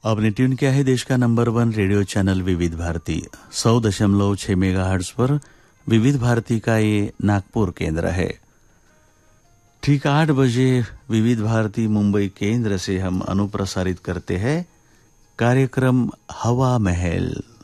आपने ट्यून किया है देश का नंबर 1 रेडियो चैनल विविध भारती 100.6 मेगाहर्ट्ज पर। विविध भारती का ये नागपुर केंद्र है। ठीक 8 बजे विविध भारती मुंबई केंद्र से हम अनुप्रसारित करते हैं कार्यक्रम हवा महल।